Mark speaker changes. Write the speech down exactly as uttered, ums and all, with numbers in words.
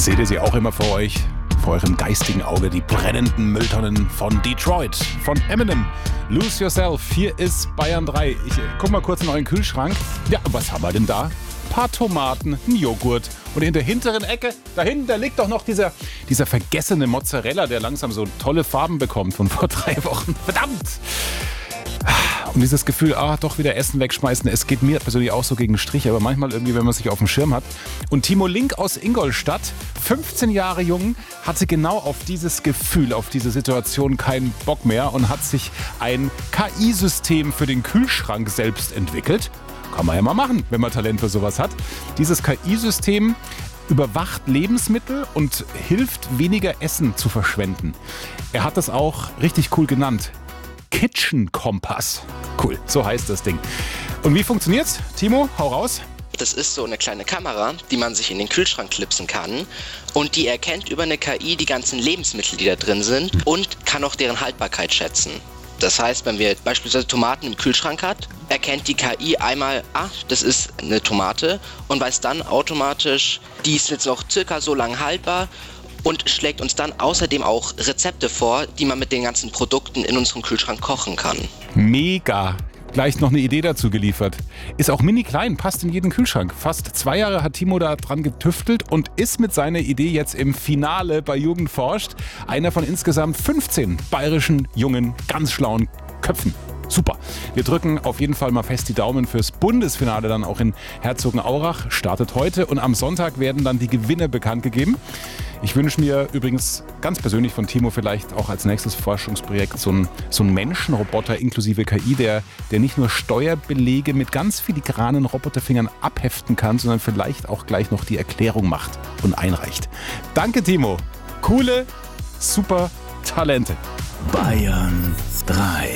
Speaker 1: Seht ihr sie auch immer vor euch? Vor eurem geistigen Auge die brennenden Mülltonnen von Detroit, von Eminem. Lose Yourself, hier ist Bayern drei. Ich guck mal kurz in euren Kühlschrank. Ja, was haben wir denn da? Ein paar Tomaten, ein Joghurt und in der hinteren Ecke, da hinten, da liegt doch noch dieser, dieser vergessene Mozzarella, der langsam so tolle Farben bekommt von vor drei Wochen. Verdammt! Und dieses Gefühl, ah, doch wieder Essen wegschmeißen, es geht mir persönlich auch so gegen den Strich, aber manchmal irgendwie, wenn man sich auf dem Schirm hat. Und Timo Link aus Ingolstadt, fünfzehn Jahre jung, hatte genau auf dieses Gefühl, auf diese Situation keinen Bock mehr und hat sich ein K I-System für den Kühlschrank selbst entwickelt. Kann man ja mal machen, wenn man Talent für sowas hat. Dieses K I-System überwacht Lebensmittel und hilft, weniger Essen zu verschwenden. Er hat das auch richtig cool genannt. Kitchen Kompass. Cool, so heißt das Ding. Und wie funktioniert's? Timo, hau raus.
Speaker 2: Das ist so eine kleine Kamera, die man sich in den Kühlschrank klipsen kann. Und die erkennt über eine K I die ganzen Lebensmittel, die da drin sind und kann auch deren Haltbarkeit schätzen. Das heißt, wenn wir beispielsweise Tomaten im Kühlschrank hat, erkennt die K I einmal, ah, das ist eine Tomate und weiß dann automatisch, die ist jetzt noch circa so lang haltbar und schlägt uns dann außerdem auch Rezepte vor, die man mit den ganzen Produkten in unserem Kühlschrank kochen kann.
Speaker 1: Mega! Gleich noch eine Idee dazu geliefert. Ist auch mini klein, passt in jeden Kühlschrank. Fast zwei Jahre hat Timo da dran getüftelt und ist mit seiner Idee jetzt im Finale bei Jugend forscht. Einer von insgesamt fünfzehn bayerischen, jungen, ganz schlauen Köpfen. Super. Wir drücken auf jeden Fall mal fest die Daumen fürs Bundesfinale dann auch in Herzogenaurach. Startet heute und am Sonntag werden dann die Gewinner bekannt gegeben. Ich wünsche mir übrigens ganz persönlich von Timo vielleicht auch als nächstes Forschungsprojekt so einen so einen Menschenroboter inklusive K I, der, der nicht nur Steuerbelege mit ganz filigranen Roboterfingern abheften kann, sondern vielleicht auch gleich noch die Erklärung macht und einreicht. Danke, Timo. Coole, super Talente.
Speaker 3: Bayern drei.